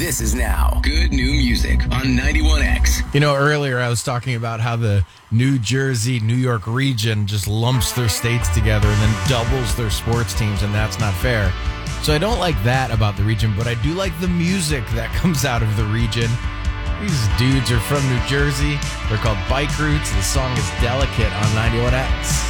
This is now good new music on 91X. You know, earlier I was talking about how the New Jersey, New York region just lumps their states together and then doubles their sports teams, and that's not fair. So I don't like that about the region, but I do like the music that comes out of the region. These dudes are from New Jersey. They're called Bike Roots. The song is Delicate on 91X.